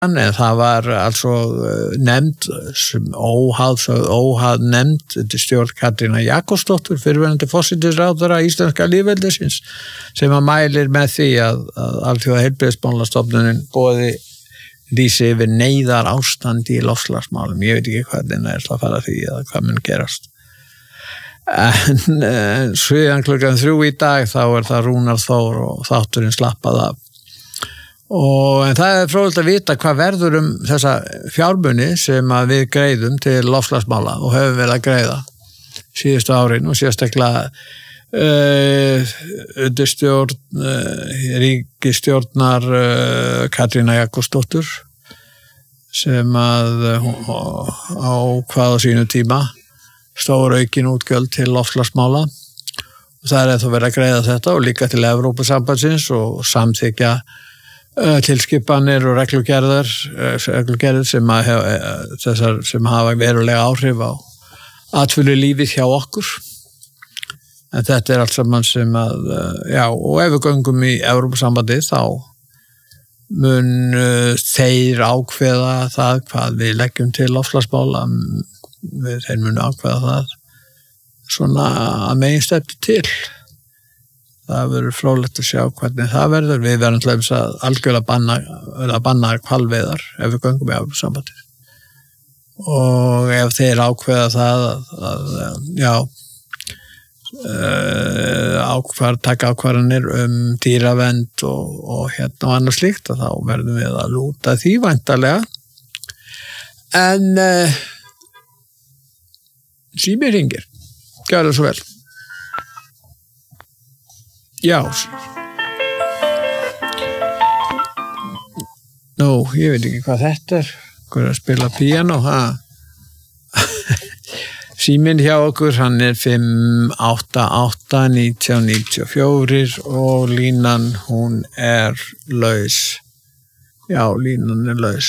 en það var altså nefnd sem óháð nefnd stjórn Katrínar Jakobsdóttur fyrrverandi forsætisráðherra íslenska lýðveldisins sem að mælir með því að Alþjóða heilbrigðismálastofnunin boði lýsi yfir neyðar ástand í loftslagsmálum. Ég veit ekki hvernig það að fara því eða hvað mun gerast. En síðan klukkan 3 í dag þá það Rúnar Þór og þátturinn slappað af. En það fróðilegt að vita hvað verður þessa fjármuni sem að við greiðum til loftslagsmála og höfum verið að greiða síðustu árin og sérstaklega undir stjórn ríkisstjórnar Katrínar Jakobsdóttur sem að ákvað á sínu tíma stór aukin útgjöld til loftslagsmála og það þá verið að greiða þetta og líka til Evrópusambandsins og samþykkja tilskipanir og reglugerðir sem hafa verulega áhrif á atvinnulífið hjá okkur. En þetta allt saman sem að, og ef við göngum í Evrópusambandið þá mun þeir ákveða það hvað við leggjum til loftslagsmála, þeir mun ákveða það svona að meginstefnu til. Það verður fróðlegt að sjá hvernig það verður. Við verðum til þess að algjörlega banna hvalveiðar ef við göngum í Evrópusambandið. Og ef þeir ákveða það taka ákvarðanir dýravernd og annað slíkt þá verðum við að lúta því væntanlega. En síminn hringir. Gjörðu svo vel. Já. Ég veit ekki hvað þetta Hver að spila píanó, Síminn hjá okkur, hann 588-1994 og línan, hún laus. Já, línan laus.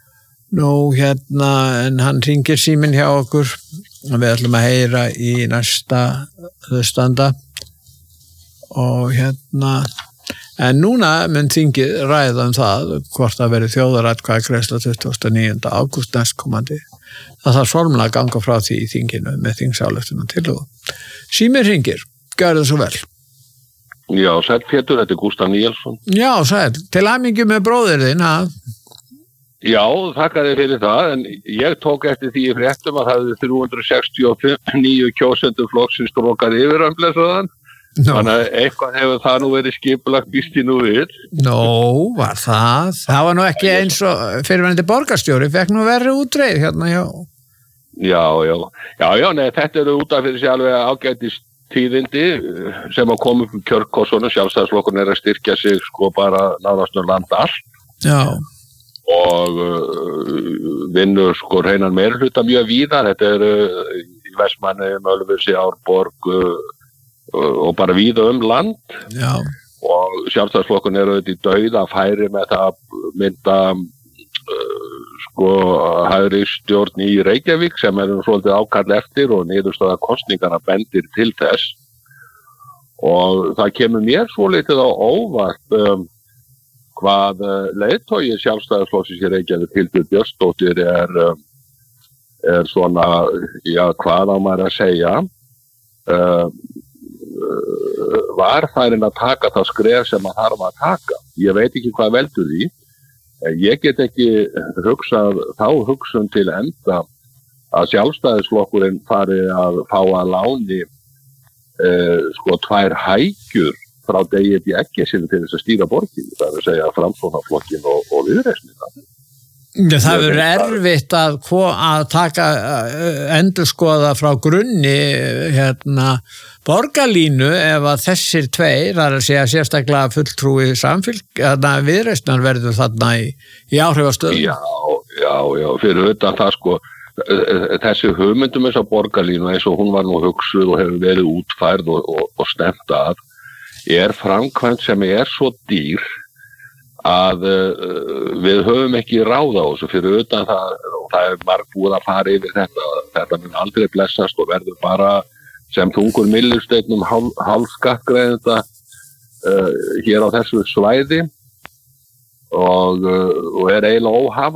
En hann hringir síminn hjá okkur og við ætlum að heyra í næsta hlustanda og en núna mun þingið ræða það hvort það verið þjóðaratkvæðagreiðsla 29. ágúst næstkomandi. Það þarf formlega að ganga frá því í þinginu með þingsályktunartillögu. Síminn hringir, gjörðu svo vel. Já, sæll Pétur, þetta Gústaf Níelsson. Já, sæll, til hamingju með bróðir þinn, Já, þakka þér fyrir það, en ég tók eftir því í fréttum að það hefði 369 kjósendur flokksins strokað yfir blessaðan. Þannig að eitthvað hefur það nú verið skipulagt býst í nú við. Var það? Það var nú ekki eins og fyrirverandi borgarstjóri, fekk nú verið útreið hjá. Já, nei, þetta eru út af fyrir sig alveg ágætis tíðindi sem að koma upp kjörkossunum, sjálfstæðisflokkurinn að styrkja sig sko bara nánast land allt. Já. Og vinnur sko hreinan meirihluta mjög víðar, þetta í Vestmannaeyjum, Ölfusi, Árborg og bara víða land. Já. Og sjálfstæðisflokkurinn auðvitað í dauðafæri með það að mynda hægri stjórn í Reykjavík sem svolítið ákall eftir og niðurstaða kosningarna bendir til þess. Og það kemur mér svolítið á óvart hvað leiðtogi sjálfstæðisflokksins í Reykjavík Hildur Björnsdóttir svona, hvað á maður að segja, var færin að taka það skref sem að þarf að taka. Ég veit ekki hvað veldur því. Ég get ekki hugsað þá hugsun til enda að sjálfstæðisflokkurinn fari að fá að láni 2 hækjur frá degi til sinni til þess að stýra borgin. Það að segja Framsóknarflokkin og Viðreisnina. Það verður erfitt að taka endurskoða frá grunni borgarlínu ef að þessir tveir, það að segja sérstaklega fulltrúi Viðreisnar verður þarna í áhrifastöðum. Já, fyrir utan það þessi hugmyndum þess að borgarlínu eins og hún var nú hugsuð og hefur verið útfærð og stefnt að framkvæmt sem svo dýr að við höfum ekki ráð á þessu fyrir utan það margbúið að fara yfir þetta mun aldrei blessast og verður bara sem þungur millisteinnum hálfskattgreiðenda hér á þessu svæði og er eiginlega